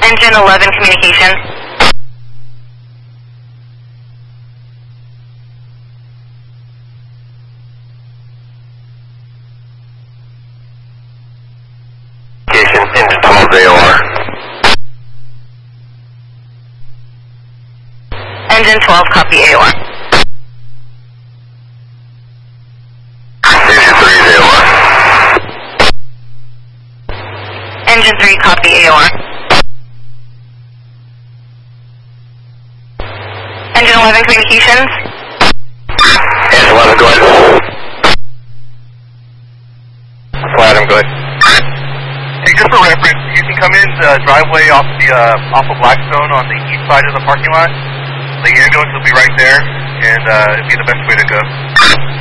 Engine 11 communications. Engine 12 AOR. Engine 12, copy AOR. Engine 3 AOR. Engine 3, copy AOR. Engine 11 communications. Engine 11, go ahead. Flat, I'm good. Hey, just for reference, you can come in the driveway off of Blackstone on the east side of the parking lot. The ambulance will be right there, and it'd be the best way to go.